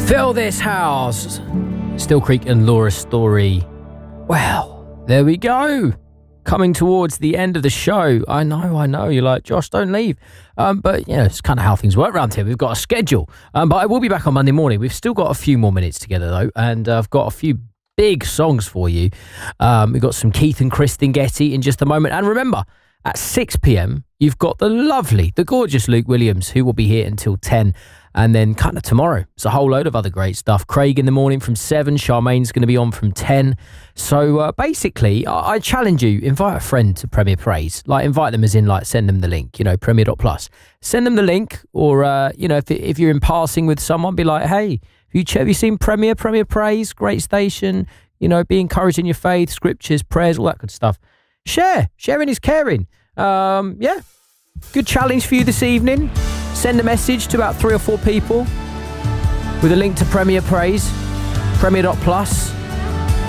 Fill this house. Still Creek and Laura Story. Well, there we go. Coming towards the end of the show. I know. You're like, Josh, don't leave. But, you know, it's kind of how things work around here. We've got a schedule. But I will be back on Monday morning. We've still got a few more minutes together, though. And I've got a few big songs for you. We've got some Keith and Kristen Getty in just a moment. And remember, at 6 p.m, you've got the gorgeous Luke Williams, who will be here until 10. And then kind of tomorrow, it's a whole load of other great stuff. Craig in the morning from 7. Charmaine's going to be on from 10. So basically, I challenge you, invite a friend to Premier Praise. Like, invite them as in, like, send them the link, you know, premier.plus. Send them the link, or, you know, if you're in passing with someone, be like, hey, have you seen Premier Praise? Great station, you know, be encouraged in your faith, scriptures, prayers, all that good stuff. Sharing is caring. Yeah, good challenge for you this evening. Send a message to about 3 or 4 people with a link to Premier Praise, premier.plus.